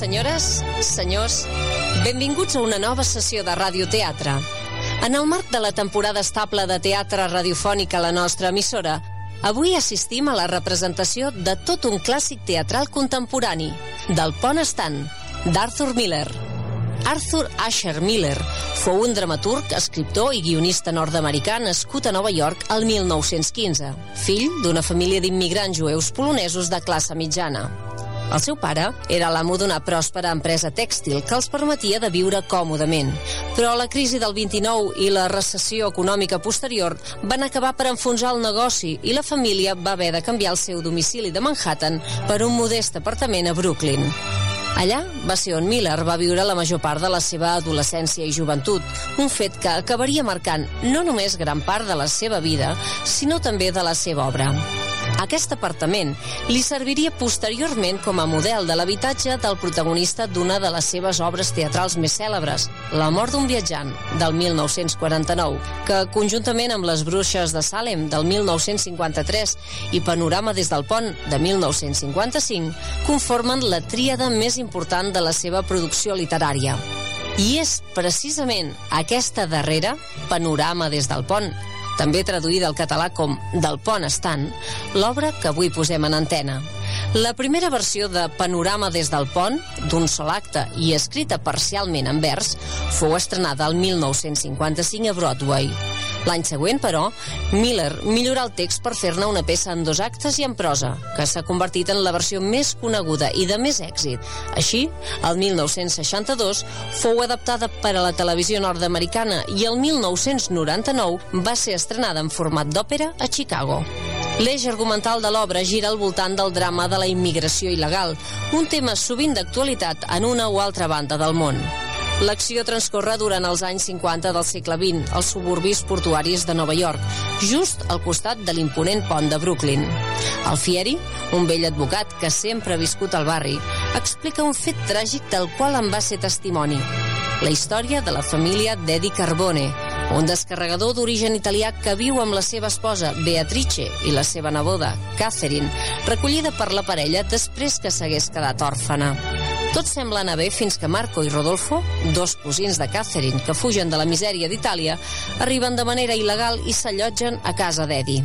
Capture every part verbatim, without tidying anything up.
Senyores, senyors, benvinguts a una nova sessió de radioteatre. En el marc de la temporada estable de teatre radiofònic a la nostra emissora, avui assistim a la representació de tot un clàssic teatral contemporani, del Pont Estant, d'Arthur Miller. Arthur Asher Miller fou un dramaturg, escriptor i guionista nord-americà nascut a Nova York el mil nou-cents quinze, fill d'una família d'immigrants jueus polonesos de classe mitjana. El seu pare era l'amo d'una pròspera empresa tèxtil que els permetia de viure còmodament, però la crisi del vint-i-nou i la recessió econòmica posterior van acabar per enfonsar el negoci i la família va haver de canviar el seu domicili de Manhattan per un modest apartament a Brooklyn. Allà va ser on Miller va viure la major part de la seva adolescència i joventut, un fet que acabaria marcant no només gran part de la seva vida, sinó també de la seva obra. Aquest apartament li serviria posteriorment com a model de l'habitatge del protagonista d'una de les seves obres teatrals més cèlebres, La mort d'un viatjant, del mil nou-cents quaranta-nou, que, conjuntament amb Les bruixes de Salem, del mil nou-cents cinquanta-tres, i Panorama des del pont, de mil nou-cents cinquanta-cinc, conformen la tríada més important de la seva producció literària. I és precisament aquesta darrera, Panorama des del pont, també traduïda al català com Del Pont Estant, l'obra que avui posem en antena. La primera versió de Panorama des del pont, d'un sol acte i escrita parcialment en vers, fou estrenada el mil nou-cents cinquanta-cinc a Broadway. L'any següent, però, Miller millorà el text per fer-ne una peça en dos actes i en prosa, que s'ha convertit en la versió més coneguda i de més èxit. Així, el mil nou-cents seixanta-dos fou adaptada per a la televisió nord-americana i el mil nou-cents noranta-nou va ser estrenada en format d'òpera a Chicago. L'eix argumental de l'obra gira al voltant del drama de la immigració il·legal, un tema sovint d'actualitat en una o altra banda del món. L'acció transcorre durant els anys cinquanta del segle vint, als suburbis portuaris de Nova York, just al costat de l'imponent pont de Brooklyn. Alfieri, un vell advocat que sempre ha viscut al barri, explica un fet tràgic del qual en va ser testimoni. La història de la família d'Eddie Carbone, un descarregador d'origen italià que viu amb la seva esposa, Beatrice, i la seva neboda, Catherine, recollida per la parella després que s'hagués quedat òrfana. Tot sembla anar bé fins que Marco i Rodolfo, dos cosins de Catherine que fugen de la misèria d'Itàlia, arriben de manera il·legal i s'allotgen a casa d'Eddie.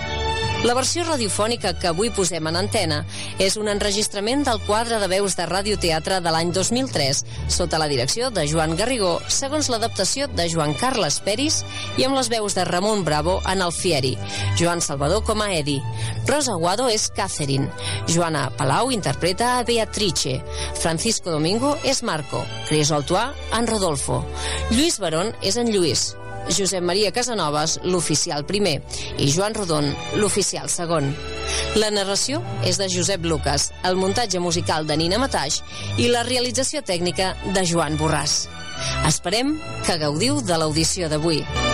La versió radiofònica que avui posem en antena és un enregistrament del quadre de veus de radioteatre de l'any dos mil tres, sota la direcció de Joan Garrigó, segons l'adaptació de Joan Carles Peris i amb les veus de Ramon Bravo en Alfieri, Joan Salvador com a Eddie, Rosa Guado és Catherine, Joana Palau interpreta a Beatrice, Francisco Domingo és Marco, Crisol Tuà en Rodolfo, Lluís Barón és en Lluís, Josep Maria Casanovas, l'oficial primer, i Joan Rodon, l'oficial segon. La narració és de Josep Lucas, el muntatge musical de Nina Mataix i la realització tècnica de Joan Borràs. Esperem que gaudiu de l'audició d'avui.